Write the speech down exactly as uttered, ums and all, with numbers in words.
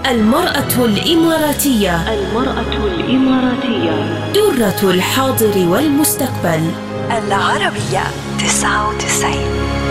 المرأة الإماراتية. المرأة الإماراتية درة الحاضر والمستقبل. العربية تسعة وتسعين.